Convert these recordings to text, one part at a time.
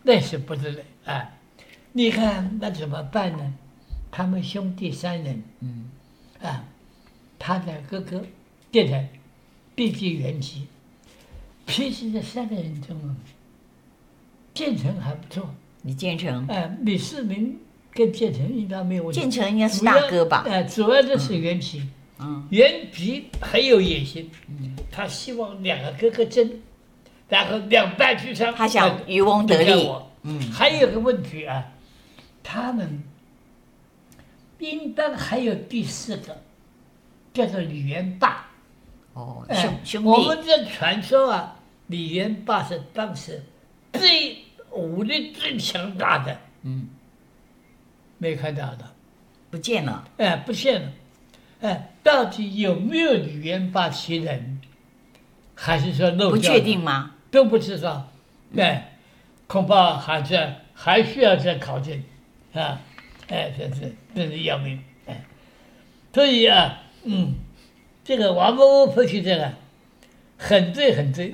那是不是的啊？你看那怎么办呢？他们兄弟3人，他的哥哥变成必居元吉。其实这3个人中，建成还不错。 李建成， 李世民跟建成应该没有问题。 建成应该是大哥吧？ 主要的是元吉。元吉很有野心，他希望2个哥哥争，然后两败俱伤。 他想渔翁得利。 还有个问题啊，他们应当还有第4个，叫做李元霸。 兄弟。 我们这传说啊，李元霸是当时武力最强大的。没看到的， 不见了。 不见了。到底有没有李元霸其人，还是说漏掉了？ 不确定吗？ 都不知道。恐怕还需要再考证啊。真是要命。所以啊，这个王伯伯分析这个很对很对。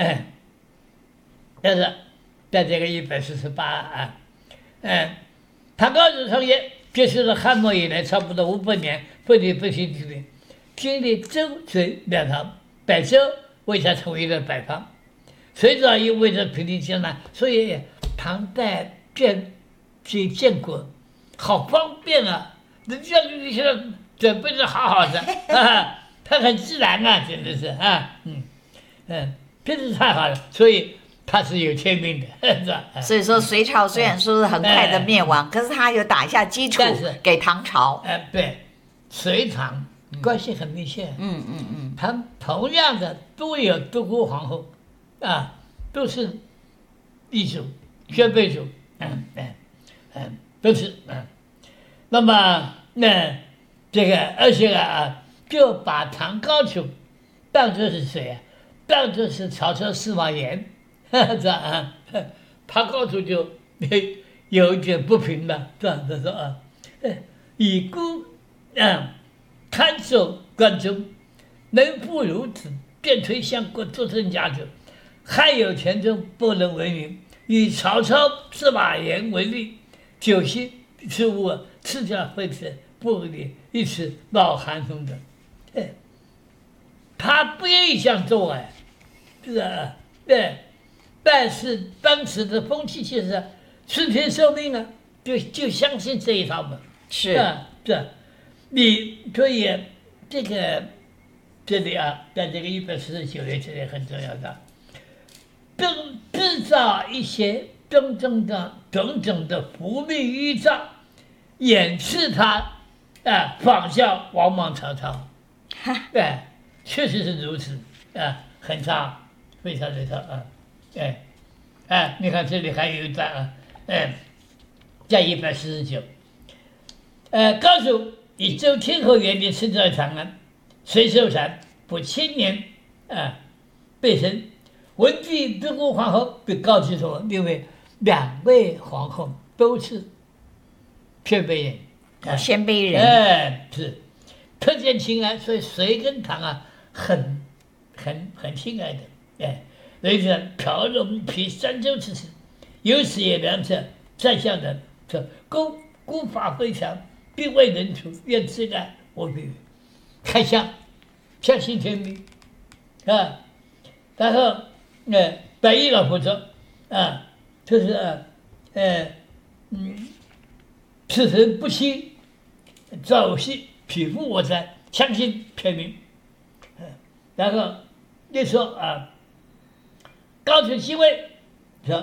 但是在这个148啊，唐高祖创业结束了汉末以来差不多500年不离不弃之旅，经历周隋两唐，百州为他统一了北方，隋朝又为他平定江南，所以唐代建国好方便啊！人家现在准备的好好的啊，他很自然啊，真的是啊，真是太好了，所以他是有天命的，是吧？ 所以说隋朝虽然说是很快的灭亡，可是他有打下基础给唐朝。 对，隋唐关系很密切。他们同样的都有独孤皇后，都是一族，宣卑族，都是。那么这个而且就把唐高祖当作是谁啊？当作是曹操司马炎。是吧？唐高祖就有一点不平了，是吧？他说以孤看守关中，能不如此，便推相国做成家者，汉有权中不能为名，以曹操司马炎为例，九锡之物赤脚会耻，不理一时闹寒风的。他不愿意这样做是吧？但是当时的风气就是顺天受命啊，就相信这一套嘛。 是你所以这里在这个149页这里很重要的，制造一些种种的伏笔预兆，掩饰他仿效王莽曹操。确实是如此很差，非常的差你看这里还有一段在149，高祖以周天后元年生在长安，随受禅，不7年被生。文帝独孤皇后被告知说，因为2位皇后都是鲜卑人， 鲜卑人， 是特见亲爱，所以隋跟唐很亲爱的，所以说朴荣辟3州之事，由此也量测在下人说孤法非常，并未能除，愿自然我必开相信天命然后白衣老婆说就是此神不息，早息匹夫我哉，相信天命。然后又说高祖继位，说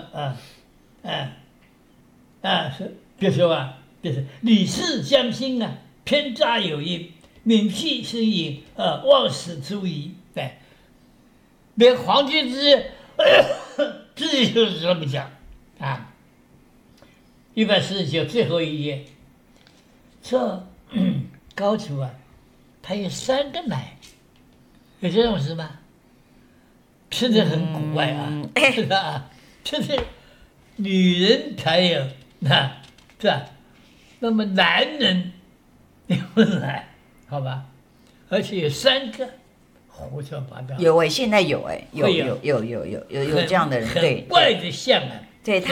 是就说就是李氏将兴偏诈有因，闵辟是以忘死诸夷。连黄巾之自己就是这么讲149最后一页，说高祖他有3个奶，有这种事吗？真的很古怪是吧？就是女人才有是吧？那么男人有奶，好吧？而且有3个，胡说八道。 有现在有有这样的人，对， 很怪的像对他。